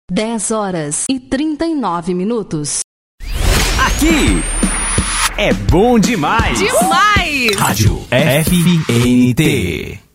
10h39. Aqui é bom demais. Demais! Rádio FNT.